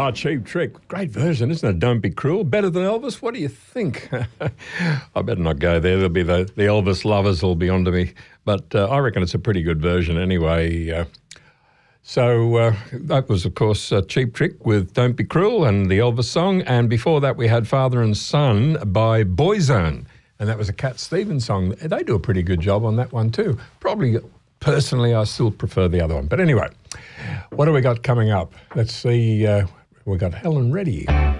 Ah, Cheap Trick. Great version, isn't it? Don't Be Cruel. Better than Elvis? What do you think? I better not go there. There'll be the Elvis lovers will be onto me. But I reckon it's a pretty good version anyway. So that was, of course, Cheap Trick with Don't Be Cruel and the Elvis song. And before that, we had Father and Son by Boyzone. And that was a Cat Stevens song. They do a pretty good job on that one too. Probably, personally, I still prefer the other one. But anyway, what do we got coming up? Let's see. We got Helen Reddy.